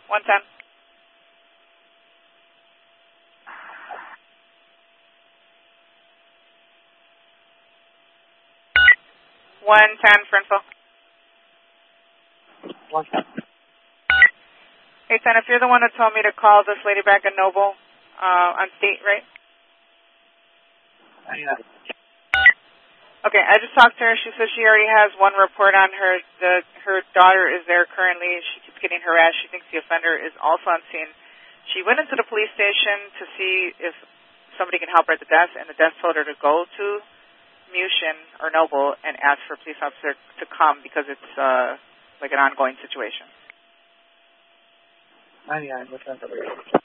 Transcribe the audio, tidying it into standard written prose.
110. 110 for info. 110. Hey, Sen, if you're the one that told me to call this lady back at Noble on State, right? Yeah. Okay, I just talked to her. She says she already has one report on her. Her daughter is there currently. She keeps getting harassed. She thinks the offender is also on scene. She went into the police station to see if somebody can help her at the desk, and the desk told her to go to Mushin or Noble and ask for a police officer to come because it's like an ongoing situation. 99, what's that?